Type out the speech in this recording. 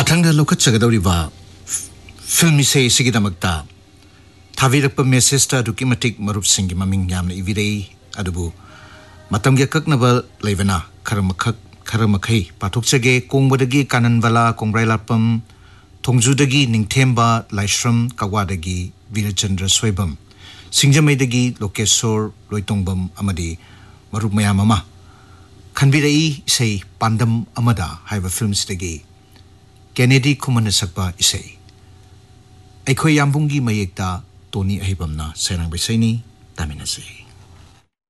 Matang da lokat sagadawriba film isay sigidamagta thavirapa message ta dukimatik marup singi maming yamna ivirei adubu matamgya kaknaba leivana kharamakhay pathokchage kongbadagi kananbala kongrai lapam thongjudagi ningthemba laishram kawwadagi Virachandra Soibam Singjamaidagi Lokesor Loitongbam amadi marup mayam ama khanbirei isay pandam amada haiba films dagi Kennedy Kumana sakpa isay Aikhoy yambungi mayekta Tony Ahibamna Sairang Baisayni Taminasay